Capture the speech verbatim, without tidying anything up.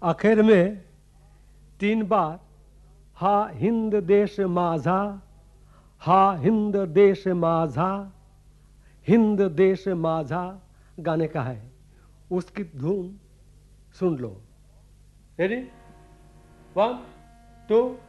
आखिर में तीन बार हा हिंद देश माझा, हा हिंद देश माझा, हिंद देश माझा गाने का है। उसकी धुन सुन लो। रेडी? One two